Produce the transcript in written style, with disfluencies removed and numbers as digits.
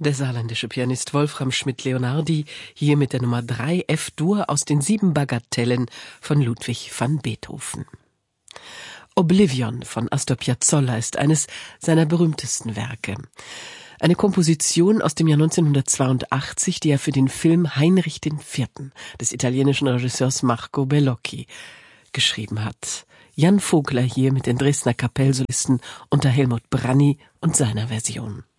Der saarländische Pianist Wolfram Schmidt-Leonhardi, hier mit der Nummer 3 F-Dur aus den 7 Bagatellen von Ludwig van Beethoven. Oblivion von Astor Piazzolla ist eines seiner berühmtesten Werke. Eine Komposition aus dem Jahr 1982, die er für den Film Heinrich IV. Des italienischen Regisseurs Marco Bellocchi geschrieben hat. Jan Vogler hier mit den Dresdner Kapellsolisten unter Helmut Branny und seiner Version.